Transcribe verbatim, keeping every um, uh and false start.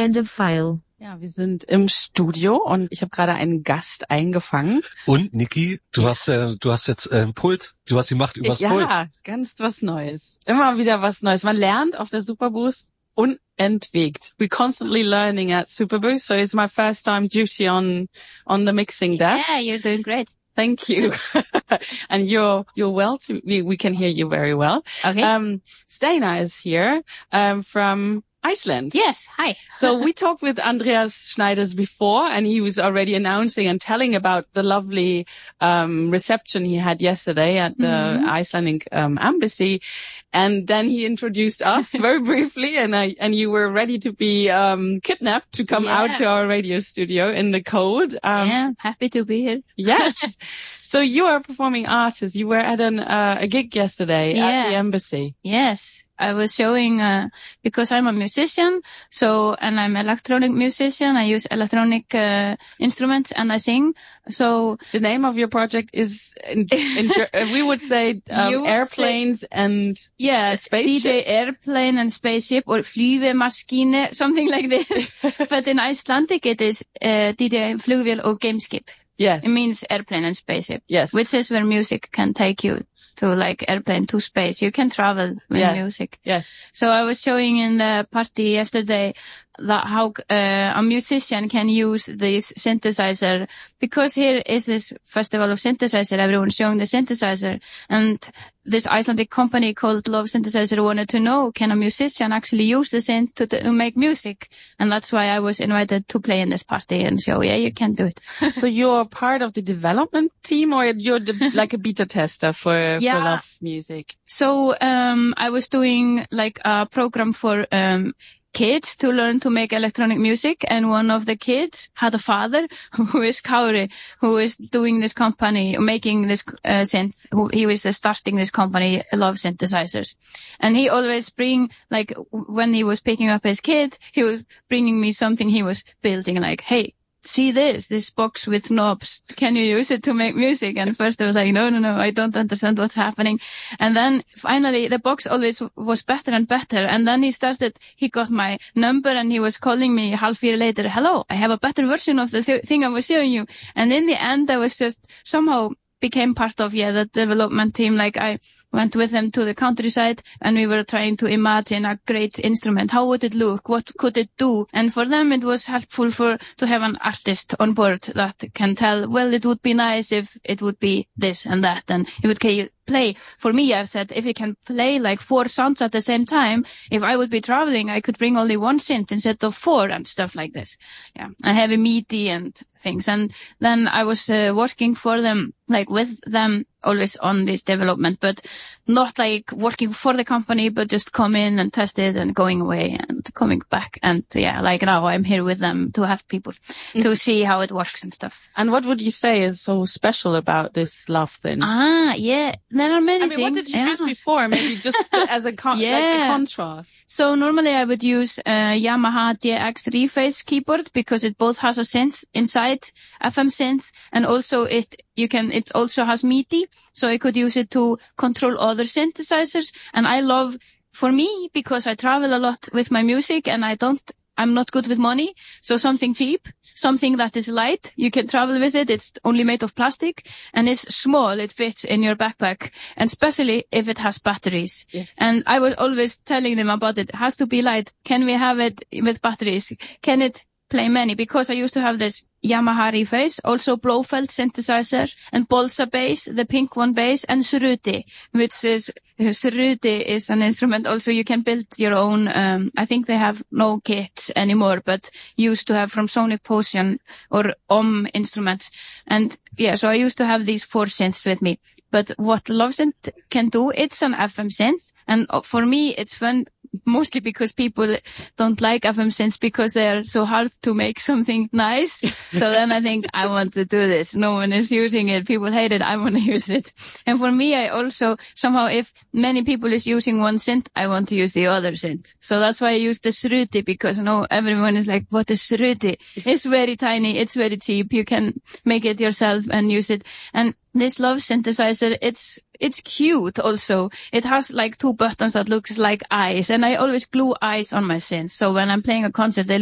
End of file. Ja, wir sind im Studio und ich habe gerade einen Gast eingefangen. Und Niki, du ja. hast äh, du hast jetzt äh, ein Pult, du hast die Macht übers ja, Pult. Ja, ganz was Neues. Immer wieder was Neues. Man lernt auf der Superboost unentwegt. We're constantly learning at Superboost, so it's my first time duty on on the mixing desk. Yeah, you're doing great. Thank you. And you're, you're well to, we, we can hear you very well. Okay. Um, Steina is here, um, from Iceland. Yes. Hi. So we talked with Andreas Schneiders before, and he was already announcing and telling about the lovely, um, reception he had yesterday at the mm-hmm. Icelandic, um, embassy. And then he introduced us very briefly, and I, and you were ready to be, um, kidnapped to come yeah. out to our radio studio in the cold. Um, yeah. Happy to be here. Yes. So you are a performing artist. You were at an, uh, a gig yesterday yeah. at the embassy. Yes. I was showing, uh, because I'm a musician, so, and I'm an electronic musician, I use electronic, uh, instruments and I sing, so. The name of your project is, in, in, we would say, um, would airplanes say, and yeah, spaceships. D J airplane and spaceship, or flygemaskine, something like this. But in Icelandic it is, uh, D J flugvél og gameskip. Yes. It means airplane and spaceship. Yes. Which is where music can take you to like airplane to space. You can travel with yeah. music. Yes. So I was showing in the party yesterday that how uh, a musician can use this synthesizer, because here is this festival of synthesizer, everyone's showing the synthesizer, and this Icelandic company called Love Synthesizer wanted to know, can a musician actually use the synth to, to make music? And that's why I was invited to play in this party and show, yeah, you can do it. So you're part of the development team, or you're the, like a beta tester for, yeah. for Love Music? So um I was doing like a program for um kids to learn to make electronic music, and one of the kids had a father who is Kauri, who is doing this company, making this uh, synth, who he was uh, starting this company, Love Synthesizers. And he always bring, like, when he was picking up his kid, he was bringing me something he was building, like, hey, see this, this box with knobs. Can you use it to make music? And first I was like, no, no, no, I don't understand what's happening. And then finally the box always was better and better. And then he started, he got my number and he was calling me half year later, hello, I have a better version of the th- thing I was showing you. And in the end I was just somehow became part of, yeah, the development team. Like I went with them to the countryside and we were trying to imagine a great instrument. How would it look? What could it do? And for them it was helpful for, to have an artist on board that can tell, well, it would be nice if it would be this and that, and it would play. For me, I've said, if it can play like four sounds at the same time, if I would be traveling, I could bring only one synth instead of four and stuff like this. Yeah. I have a MIDI and things. And then I was uh, working for them, like with them always on this development, but not like working for the company, but just come in and test it and going away and coming back. And yeah, like now I'm here with them to have people mm-hmm. to see how it works and stuff. And what would you say is so special about this Love things? Ah, yeah. There are many I mean, things. What did you yeah. use before? Maybe just as a, con- yeah. like a contrast. So normally I would use uh, Yamaha D X Reface keyboard because it both has a synth inside, F M synth, and also it you can it also has MIDI, so I could use it to control other synthesizers. And I love, for me, because I travel a lot with my music and I don't I'm not good with money, so something cheap, something that is light, you can travel with it, it's only made of plastic, and it's small, it fits in your backpack, and especially if it has batteries. Yes. And I was always telling them about it, it has to be light, can we have it with batteries, can it play many, because I used to have this Yamaha Reface, also Blofeld synthesizer, and Bolsa bass, the pink one bass, and Suruti, which is, Suruti is an instrument also you can build your own, um, I think they have no kits anymore, but used to have from Sonic Potion or Om instruments. And yeah, so I used to have these four synths with me. But what Love Synth can do, it's an F M synth, and for me it's fun, mostly because people don't like F M synths because they're so hard to make something nice. So then I think I want to do this. No one is using it. People hate it. I want to use it. And for me, I also somehow, if many people is using one synth, I want to use the other synth. So that's why I use the Suruti, because you know, everyone is like, what is Suruti? It's very tiny. It's very cheap. You can make it yourself and use it. And this Love synthesizer, it's, it's cute also. It has like two buttons that looks like eyes, and I always glue eyes on my synth. So when I'm playing a concert, they look